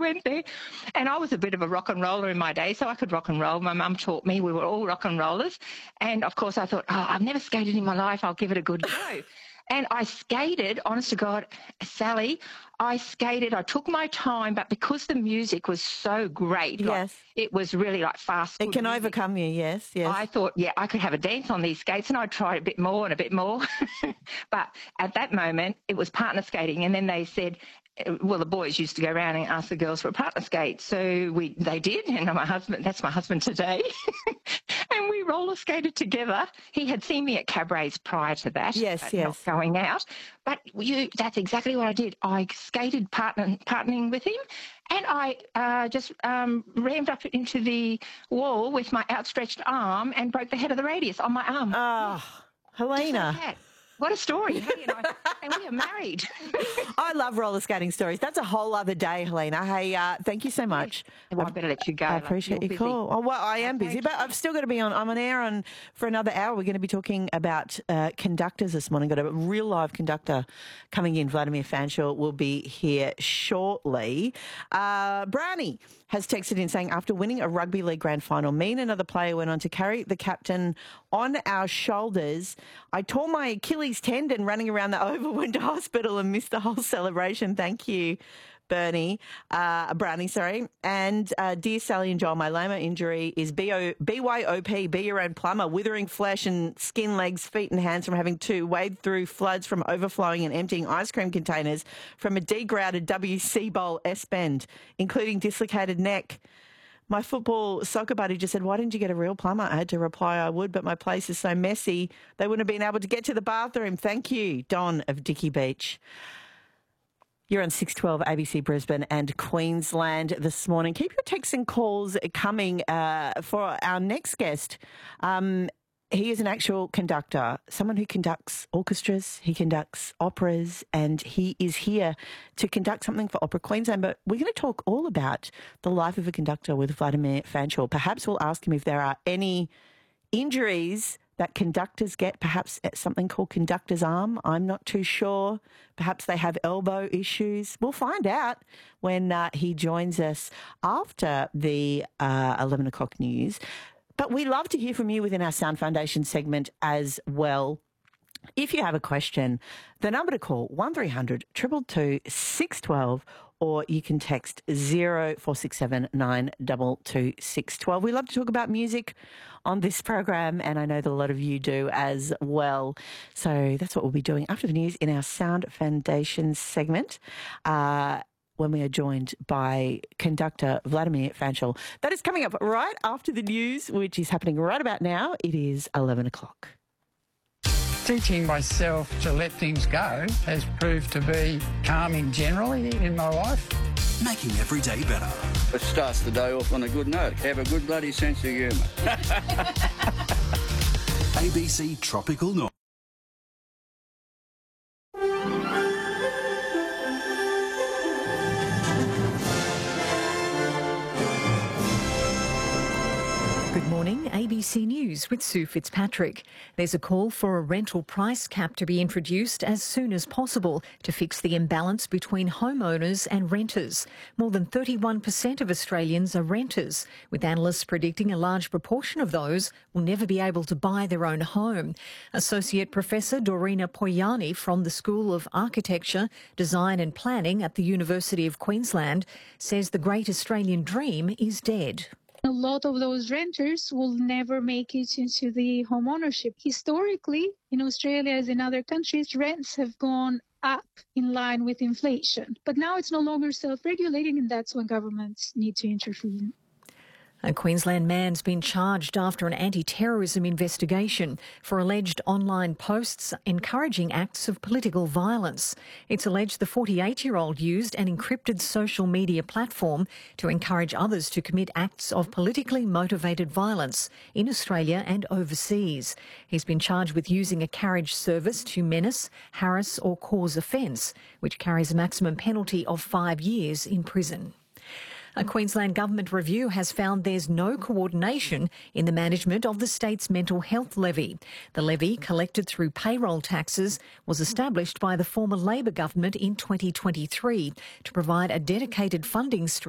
went there. And I was a bit of a rock and roller in my day, so I could rock and roll. My mum taught me. We were all rock and rollers. And, of course, I thought, I've never skated in my life. I'll give it a good go. And I skated, honest to God, Sally, I took my time, but because the music was so great, yes, it was really like fast. It can overcome you, yes. I thought, I could have a dance on these skates, and I'd try a bit more and a bit more. But at that moment, it was partner skating, and then they said, well, the boys used to go around and ask the girls for a partner skate. So they did, and that's my husband today. And we roller skated together. He had seen me at cabarets prior to that. Yes. Not going out. But that's exactly what I did. I skated partnering with him, and I just rammed up into the wall with my outstretched arm and broke the head of the radius on my arm. Oh, Helena. Like what a story. Hey, and we are married. I love roller skating stories. That's a whole other day, Helena. Hey, thank you so much. Well, I better let you go. I appreciate your call. Oh, well, I am busy, but I've still got to be on. I'm on air for another hour. We're going to be talking about conductors this morning. Got a real live conductor coming in. Vladimir Fanshawe will be here shortly. Brownie has texted in saying, after winning a rugby league grand final, me and another player went on to carry the captain on our shoulders. I tore my Achilles tendon running around the oval, went to hospital and missed the whole celebration. Thank you, Brownie. And dear Sally and Joel, my lamo injury is BYOP, be your own plumber, withering flesh and skin, legs, feet and hands from having to wade through floods from overflowing and emptying ice cream containers from a degraded WC Bowl S-bend, including dislocated neck. My soccer buddy just said, why didn't you get a real plumber? I had to reply, I would, but my place is so messy, they wouldn't have been able to get to the bathroom. Thank you, Don of Dickey Beach. You're on 612 ABC Brisbane and Queensland this morning. Keep your texts and calls coming for our next guest. He is an actual conductor, someone who conducts orchestras, he conducts operas, and he is here to conduct something for Opera Queensland. But we're going to talk all about the life of a conductor with Vladimir Fanshawe. Perhaps we'll ask him if there are any injuries that conductors get, perhaps something called conductor's arm. I'm not too sure. Perhaps they have elbow issues. We'll find out when he joins us after the 11 o'clock news. But we love to hear from you within our Sound Foundation segment as well. If you have a question, the number to call, 1300 222 612, or you can text 0467 922 612. We love to talk about music on this program, and I know that a lot of you do as well. So that's what we'll be doing after the news in our Sound Foundation segment. When we are joined by conductor Vladimir Fanshawe. That is coming up right after the news, which is happening right about now. It is 11 o'clock. Teaching myself to let things go has proved to be calming generally in my life. Making every day better. It starts the day off on a good note. Have a good bloody sense of humour. ABC Tropical North. Good morning, ABC News with Sue Fitzpatrick. There's a call for a rental price cap to be introduced as soon as possible to fix the imbalance between homeowners and renters. More than 31% of Australians are renters, with analysts predicting a large proportion of those will never be able to buy their own home. Associate Professor Dorina Poyani from the School of Architecture, Design and Planning at the University of Queensland says the great Australian dream is dead. A lot of those renters will never make it into the home ownership. Historically, in Australia as in other countries, rents have gone up in line with inflation. But now it's no longer self-regulating, and that's when governments need to intervene. A Queensland man's been charged after an anti-terrorism investigation for alleged online posts encouraging acts of political violence. It's alleged the 48-year-old used an encrypted social media platform to encourage others to commit acts of politically motivated violence in Australia and overseas. He's been charged with using a carriage service to menace, harass or cause offence, which carries a maximum penalty of 5 years in prison. A Queensland government review has found there's no coordination in the management of the state's mental health levy. The levy, collected through payroll taxes, was established by the former Labor government in 2023 to provide a dedicated funding stream